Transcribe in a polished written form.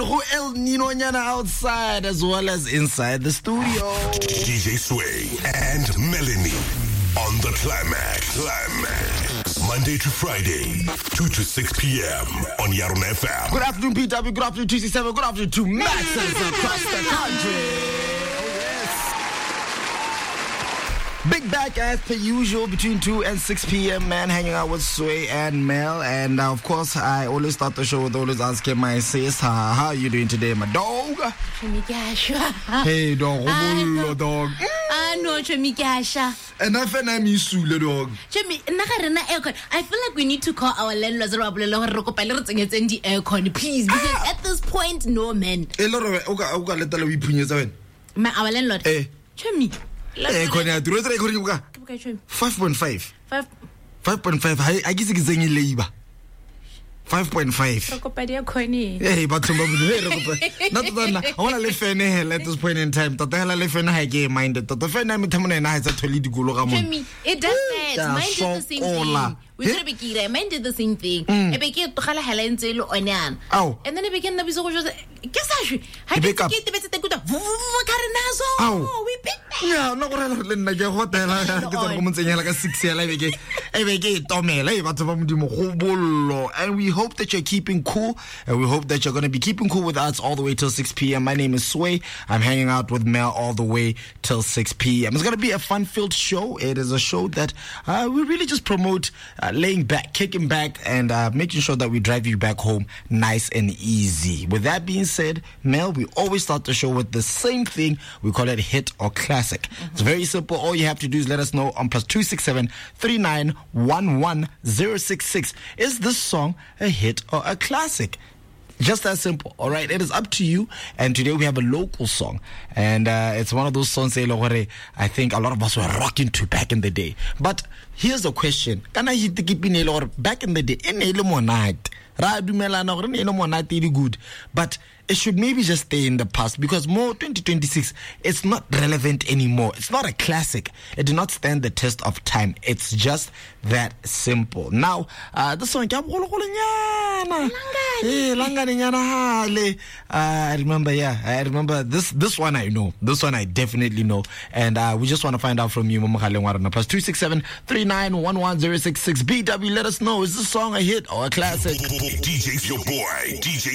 El Nino Nyana outside as well as inside the studio. DJ Sway and Melanie on the Climax. Monday to Friday, 2 to 6 p.m. on Yarona FM. Good afternoon, PW. Good afternoon, TC7. Good afternoon to Maxes across the country. Big back as per usual between 2 and 6 p.m. man, hanging out with Sway and Mel. And of course, I always start the show with always asking my sis, how are you doing today, my dog? Hey, dog. Dog. No, Chemikasha. And I feel I'm Sule, dog. I feel like we need to call our landlords and the aircon, please, because at this point, no, man. Our landlord. Chemi. 5.5. 5.5. I guess it's in labor. 5.5. Hey, but I want to live in hell at this point in time. That the hell I live in high game minded. That the friend I'm telling you, I had to lead the Gulogam. It does that. Mine did the same thing. We should be key. Mine did the same thing. I began to Hala Helen Zelo Onian. Oh, and then I began to be so just. Guess I pick up the best good. Oh, we pick. Yeah, no, what the hell? I get like a 6 year like a Tommy, and we hope that you're keeping cool, and we hope that you're going to be keeping cool with us all the way till 6 p.m. My name is Sway. I'm hanging out with Mel all the way till 6 p.m. It's going to be a fun-filled show. It is a show that we really just promote laying back, kicking back, and making sure that we drive you back home nice and easy. With that being said, Mel, we always start the show with the same thing. We call it hit or classic. It's very simple. All you have to do is let us know on +267 3911 066. Is this song a hit or a classic? Just that simple, all right? It is up to you. And today we have a local song. And it's one of those songs I think a lot of us were rocking to back in the day. But here's the question. Can I hit the kipinelo or back in the day? Good. But it should maybe just stay in the past, because more 2026, it's not relevant anymore. It's not a classic. It did not stand the test of time. It's just that simple. Now, the song, I remember this one I know. This one I definitely know. And we just want to find out from you, +267 3911 066. BW, let us know, is this song a hit or a classic? DJ's your boy, DJ